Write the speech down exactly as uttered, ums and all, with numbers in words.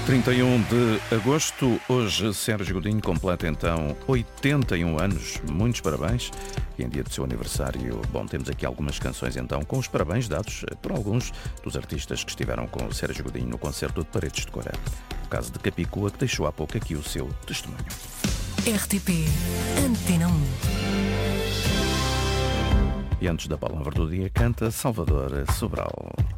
trinta e um de agosto, hoje Sérgio Godinho completa então oitenta e um anos, muitos parabéns. E em dia do seu aniversário, bom, temos aqui algumas canções então com os parabéns dados por alguns dos artistas que estiveram com o Sérgio Godinho no concerto de Paredes de Cora. O caso de Capicua, que deixou há pouco aqui o seu testemunho. R T P Antena um. E antes da palavra do dia, canta Salvador Sobral.